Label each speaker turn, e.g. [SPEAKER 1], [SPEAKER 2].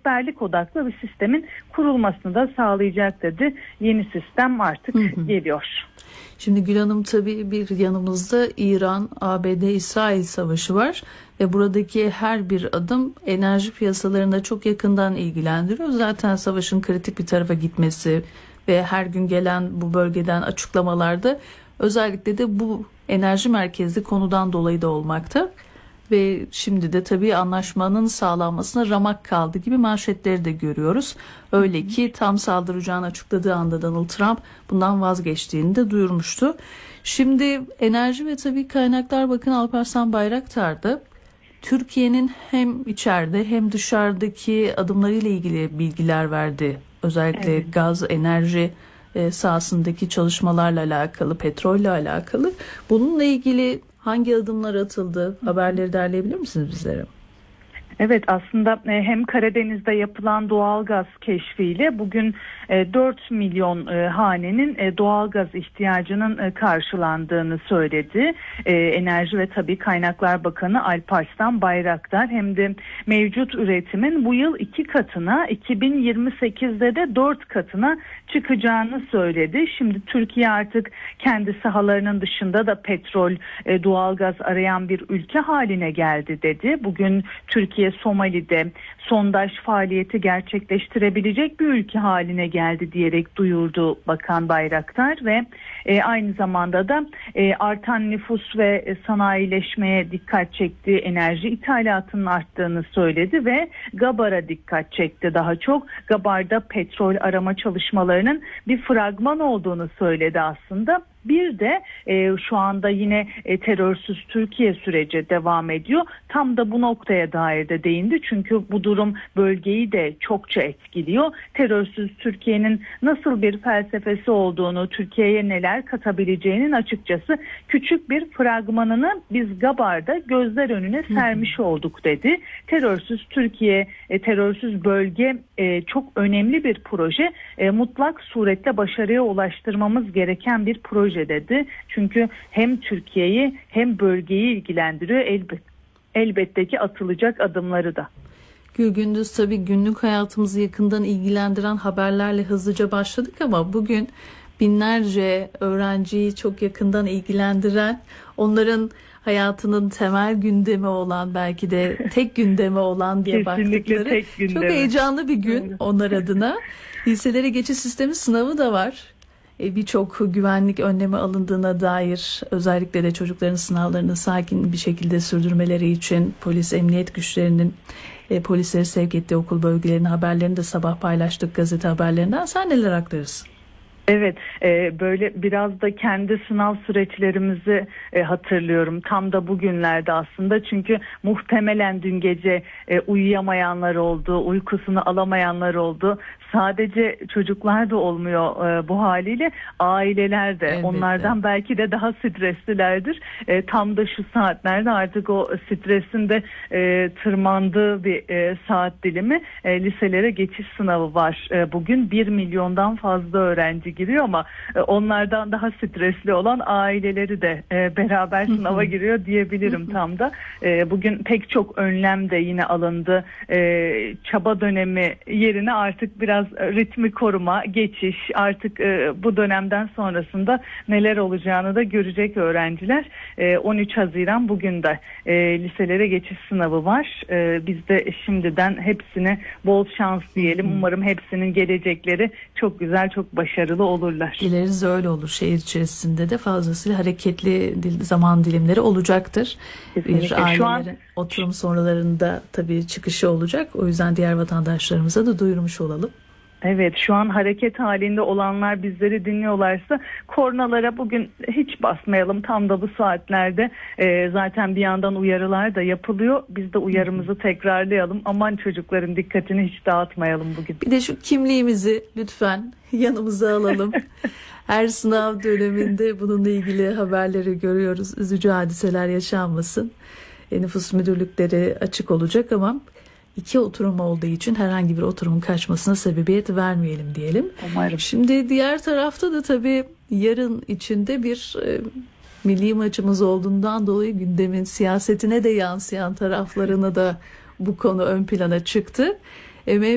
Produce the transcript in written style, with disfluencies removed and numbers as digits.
[SPEAKER 1] rehberlik odaklı bir sistemin kurulmasını da sağlayacak dedi. Yeni sistem artık geliyor.
[SPEAKER 2] Şimdi Gül Hanım, tabii bir yanımızda İran, ABD, İsrail savaşı var ve buradaki her bir adım enerji piyasalarında çok yakından ilgilendiriyor. Zaten savaşın kritik bir tarafa gitmesi ve her gün gelen bu bölgeden açıklamalarda özellikle de bu enerji merkezli konudan dolayı da olmakta. Ve şimdi de tabii anlaşmanın sağlanmasına ramak kaldı gibi manşetleri de görüyoruz. Öyle ki tam saldıracağını açıkladığı anda Donald Trump bundan vazgeçtiğini de duyurmuştu. Şimdi Enerji ve Tabii Kaynaklar Bakanı Alparslan Bayraktar da Türkiye'nin hem içeride hem dışarıdaki adımlarıyla ilgili bilgiler verdi. Özellikle gaz, enerji sahasındaki çalışmalarla alakalı, petrolle alakalı. Bununla ilgili hangi adımlar atıldı? Haberleri derleyebilir misiniz bizlere?
[SPEAKER 1] Evet, aslında hem Karadeniz'de yapılan doğalgaz keşfiyle bugün 4 milyon hanenin doğalgaz ihtiyacının karşılandığını söyledi. Enerji ve Tabii Kaynaklar Bakanı Alparslan Bayraktar hem de mevcut üretimin bu yıl 2 katına, 2028'de de 4 katına çıkacağını söyledi. Şimdi Türkiye artık kendi sahalarının dışında da petrol, doğalgaz arayan bir ülke haline geldi dedi. Bugün Türkiye Somali'de sondaj faaliyeti gerçekleştirebilecek bir ülke haline geldi diyerek duyurdu Bakan Bayraktar ve aynı zamanda da artan nüfus ve sanayileşmeye dikkat çekti, enerji ithalatının arttığını söyledi ve Gabar'a dikkat çekti daha çok. Gabar'da petrol arama çalışmalarının bir fragman olduğunu söyledi aslında. Bir de şu anda yine terörsüz Türkiye süreci devam ediyor. Tam da bu noktaya dair de değindi. Çünkü bu durum bölgeyi de çokça etkiliyor. Terörsüz Türkiye'nin nasıl bir felsefesi olduğunu, Türkiye'ye neler katabileceğinin açıkçası küçük bir fragmanını biz Gabar'da gözler önüne sermiş olduk dedi. Terörsüz Türkiye, terörsüz bölge çok önemli bir proje. Mutlak surette başarıya ulaştırmamız gereken bir proje dedi. Çünkü hem Türkiye'yi hem bölgeyi ilgilendiriyor. Elbette ki atılacak adımları da.
[SPEAKER 2] Gül Gündüz, tabii günlük hayatımızı yakından ilgilendiren haberlerle hızlıca başladık ama bugün binlerce öğrenciyi çok yakından ilgilendiren, onların hayatının temel gündemi olan, belki de tek gündemi olan diye baktıkları çok heyecanlı bir gün onlar adına. Liselere geçiş sistemi sınavı da var. Birçok güvenlik önlemi alındığına dair, özellikle de çocukların sınavlarını sakin bir şekilde sürdürmeleri için polis, emniyet güçlerinin polisleri sevk ettiği okul bölgelerinin haberlerini de sabah paylaştık gazete haberlerinden. Sen neler aktarırsın?
[SPEAKER 1] Evet, böyle biraz da kendi sınav süreçlerimizi hatırlıyorum. Tam da bugünlerde aslında, çünkü muhtemelen dün gece uyuyamayanlar oldu, uykusunu alamayanlar oldu. Sadece çocuklar da olmuyor bu haliyle, aileler de. Evet, onlardan belki de daha streslilerdir. Tam da şu saatlerde artık o stresin de tırmandığı bir saat dilimi. Liselere geçiş sınavı var. Bugün 1 milyondan fazla öğrenci giriyor ama onlardan daha stresli olan aileleri de beraber sınava giriyor diyebilirim tam da. Bugün pek çok önlem de yine alındı. Çaba dönemi yerine artık biraz ritmi koruma, geçiş, artık bu dönemden sonrasında neler olacağını da görecek öğrenciler. 13 Haziran bugün de liselere geçiş sınavı var. Biz de şimdiden hepsine bol şans diyelim. Umarım hepsinin gelecekleri çok güzel, çok başarılı olurlar.
[SPEAKER 2] Dileriz öyle olur. Şehir içerisinde de fazlasıyla hareketli zaman dilimleri olacaktır.
[SPEAKER 1] Kesinlikle.
[SPEAKER 2] Bir ailelerin oturum sonralarında tabii çıkışı olacak. O yüzden diğer vatandaşlarımıza da duyurmuş olalım.
[SPEAKER 1] Evet, şu an hareket halinde olanlar bizleri dinliyorlarsa kornalara bugün hiç basmayalım. Tam da bu saatlerde zaten bir yandan uyarılar da yapılıyor. Biz de uyarımızı tekrarlayalım. Aman çocukların dikkatini hiç dağıtmayalım bugün.
[SPEAKER 2] Bir de şu kimliğimizi lütfen yanımıza alalım. Her sınav döneminde bununla ilgili haberleri görüyoruz. Üzücü hadiseler yaşanmasın. Nüfus müdürlükleri açık olacak ama 2 oturum olduğu için herhangi bir oturumun kaçmasına sebebiyet vermeyelim diyelim.
[SPEAKER 1] Umarım.
[SPEAKER 2] Şimdi diğer tarafta da tabii yarın içinde bir milli maçımız olduğundan dolayı gündemin siyasetine de yansıyan taraflarına da bu konu ön plana çıktı.